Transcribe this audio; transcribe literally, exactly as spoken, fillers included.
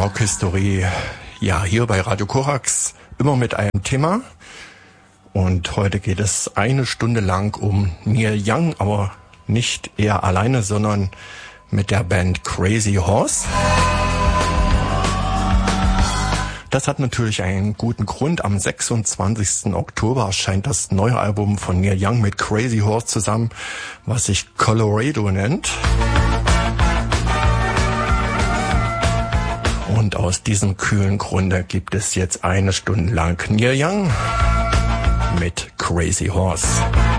Rockhistorie. Ja, hier bei Radio Korax immer mit einem Thema. Und heute geht es eine Stunde lang um Neil Young, aber nicht er alleine, sondern mit der Band Crazy Horse. Das hat natürlich einen guten Grund. Am sechsundzwanzigsten Oktober erscheint das neue Album von Neil Young mit Crazy Horse zusammen, was sich Colorado nennt. Und aus diesem kühlen Grunde gibt es jetzt eine Stunde lang Neil Young mit Crazy Horse.